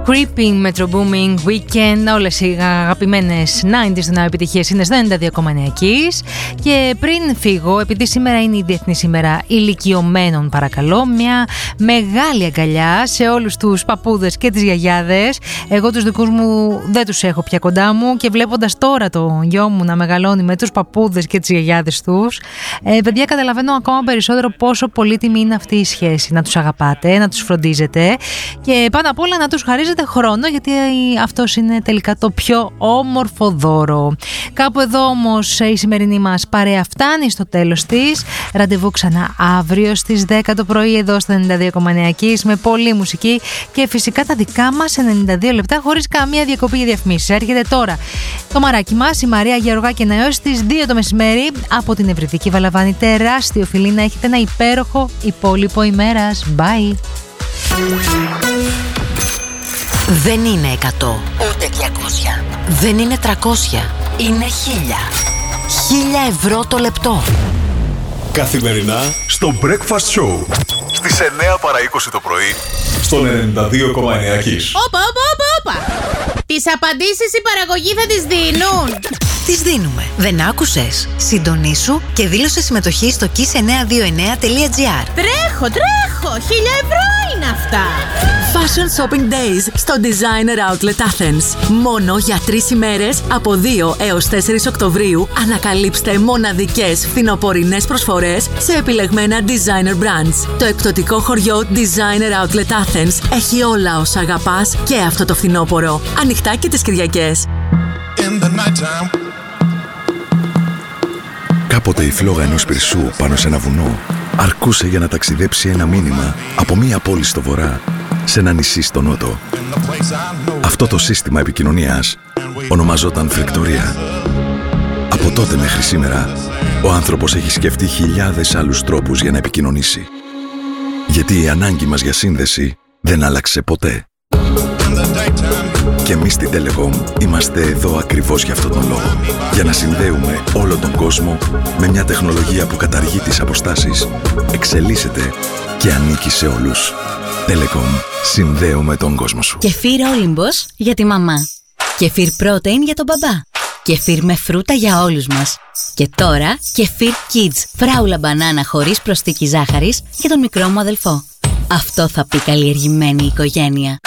Creeping, Metro Booming, Weekend, όλες οι αγαπημένες 90s των επιτυχίες είναι στο 92,9 Kiss. Και πριν φύγω, επειδή σήμερα είναι η Διεθνής ημέρα ηλικιωμένων, παρακαλώ, μια μεγάλη αγκαλιά σε όλους τους παππούδες και τις γιαγιάδες. Εγώ τους δικούς μου δεν τους έχω πια κοντά μου και βλέποντας τώρα το γιο μου να μεγαλώνει με τους παππούδες και τις γιαγιάδες τους, παιδιά, καταλαβαίνω ακόμα περισσότερο πόσο πολύτιμη είναι αυτή η σχέση. Να τους αγαπάτε, να τους φροντίζετε και πάνω απ' όλα να τους χαρίζετε χρόνο, γιατί αυτός είναι τελικά το πιο όμορφο δώρο. Κάπου εδώ όμως η σημερινή μας παρέα φτάνει στο τέλος της. Ραντεβού ξανά αύριο στις 10 το πρωί εδώ στο 92,9 Kiss με πολλή μουσική και φυσικά τα δικά μας 92 λεπτά χωρίς καμία διακοπή για διαφημίσεις. Έρχεται τώρα το μαράκι μας, η Μαρία Γεωργάκη, έως τις 2 το μεσημέρι από την Ευρυτική Βαλαβάνη. Τεράστιο φιλί, να έχετε ένα υπέροχο υπόλοιπο ημέρας. Bye. Δεν είναι 100, ούτε 200. Δεν είναι 300. Είναι 1000. 1000 ευρώ το λεπτό. Καθημερινά στο Breakfast Show στις 9 παρά 20 το πρωί στον 92,9 Kiss. Όπα. Τις απαντήσεις η παραγωγή θα τις δίνουν. Τις δίνουμε. Δεν άκουσες? Συντονίσου και δήλωσε συμμετοχή στο kiss929.gr. Τρέχω. 1000 ευρώ είναι αυτά. Fashion Shopping Days στο Designer Outlet Athens. Μόνο για 3 ημέρες από 2 έως 4 Οκτωβρίου ανακαλύψτε μοναδικές φθινοπορεινές προσφορές σε επιλεγμένα designer brands. Το εκπτωτικό χωριό Designer Outlet Athens έχει όλα όσα αγαπάς και αυτό το φθινόπωρο. Ανοιχτά και τις Κυριακές. Κάποτε η φλόγα ενός πυρσού πάνω σε ένα βουνό αρκούσε για να ταξιδέψει ένα μήνυμα από μία πόλη στο βορρά σε ένα νησί στο νότο. Αυτό το σύστημα επικοινωνίας ονομαζόταν φρεκτορία. Από τότε μέχρι σήμερα, ο άνθρωπος έχει σκεφτεί χιλιάδες άλλους τρόπους για να επικοινωνήσει. Γιατί η ανάγκη μας για σύνδεση δεν άλλαξε ποτέ. Και εμείς στην Telecom είμαστε εδώ ακριβώς για αυτόν τον λόγο. Για να συνδέουμε όλο τον κόσμο με μια τεχνολογία που καταργεί τις αποστάσεις, εξελίσσεται και ανήκει σε όλους. Telecom. Συνδέουμε τον κόσμο σου. Κεφίρ Όλυμπος για τη μαμά. Κεφίρ Protein για τον μπαμπά. Κεφίρ με φρούτα για όλους μας. Και τώρα Κεφίρ Kids, φράουλα μπανάνα χωρίς προσθήκη ζάχαρης για τον μικρό μου αδελφό. Αυτό θα πει καλλιεργημένη οικογένεια.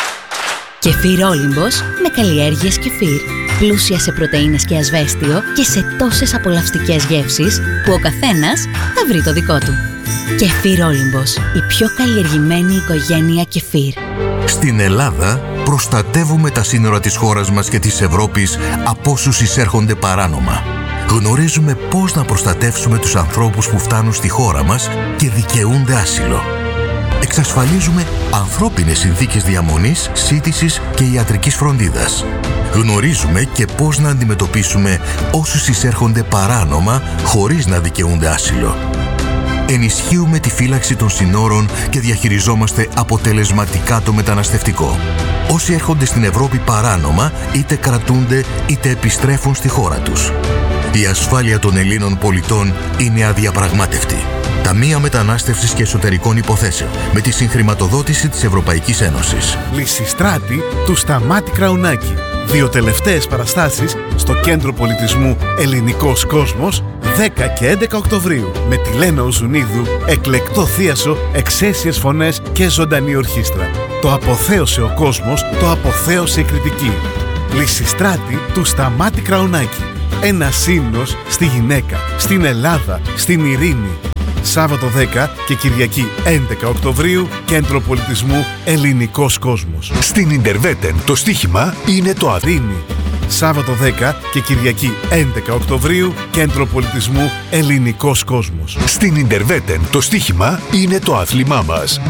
Κεφίρ Όλυμπος με καλλιέργειες κεφίρ. Πλούσια σε πρωτεΐνες και ασβέστιο και σε τόσες απολαυστικές γεύσεις που ο καθένας θα βρει το δικό του. Κεφίρ Όλυμπος, η πιο καλλιεργημένη οικογένεια κεφίρ. Στην Ελλάδα προστατεύουμε τα σύνορα της χώρας μας και της Ευρώπης από όσους εισέρχονται παράνομα. Γνωρίζουμε πώς να προστατεύσουμε τους ανθρώπους που φτάνουν στη χώρα μας και δικαιούνται άσυλο. Εξασφαλίζουμε ανθρώπινες συνθήκες διαμονής, σύντησης και ιατρικής φροντίδας. Γνωρίζουμε και πώς να αντιμετωπίσουμε όσους εισέρχονται παράνομα χωρίς να δικαιούνται άσυλο. Ενισχύουμε τη φύλαξη των συνόρων και διαχειριζόμαστε αποτελεσματικά το μεταναστευτικό. Όσοι έρχονται στην Ευρώπη παράνομα είτε κρατούνται είτε επιστρέφουν στη χώρα τους. Η ασφάλεια των Ελλήνων πολιτών είναι αδιαπραγμάτευτη. Ταμεία Μετανάστευσης και Εσωτερικών Υποθέσεων με τη συγχρηματοδότηση της Ευρωπαϊκής Ένωσης. Λυσιστράτη του Σταμάτη Κραουνάκη. 2 τελευταίες παραστάσεις στο Κέντρο Πολιτισμού Ελληνικός Κόσμος 10 και 11 Οκτωβρίου με τη Λένα Οζουνίδου, εκλεκτό θίασο, εξαίσιες φωνές και ζωντανή ορχήστρα. Το αποθέωσε ο κόσμος, το αποθέωσε η κριτική. Λυσιστράτη του Σταμάτη Κραουνάκη. Ένα ύμνος στη γυναίκα, στην Ελλάδα, στην ειρήνη. Σάββατο 10 και Κυριακή 11 Οκτωβρίου, Κέντρο Πολιτισμού Ελληνικός Κόσμος. Στην Ιντερβέτεν το στοίχημα είναι το Ειρήνη. Σάββατο 10 και Κυριακή 11 Οκτωβρίου, Κέντρο Πολιτισμού Ελληνικός Κόσμος. Στην Ιντερβέτεν το στοίχημα είναι το άθλημά μας.